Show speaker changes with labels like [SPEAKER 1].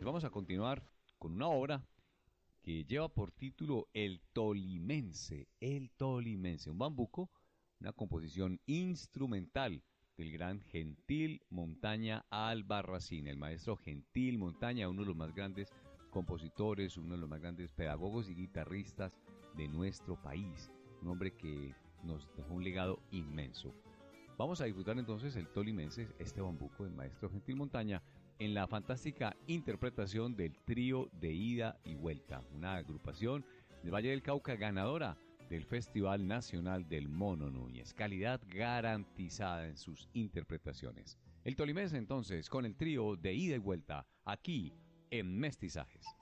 [SPEAKER 1] vamos a continuar con una obra que lleva por título El Tolimense, un bambuco, una composición instrumental del gran Gentil Montaña Albarracín, el maestro Gentil Montaña, uno de los más grandes compositores, uno de los más grandes pedagogos y guitarristas de nuestro país, un hombre que nos dejó un legado inmenso. Vamos a disfrutar entonces el Tolimense, este bambuco del maestro Gentil Montaña, en la fantástica interpretación del trío de ida y vuelta, una agrupación del Valle del Cauca ganadora del Festival Nacional del Mono Núñez. Calidad garantizada en sus interpretaciones. El Tolimense entonces con el trío de ida y vuelta, aquí en Mestizajes.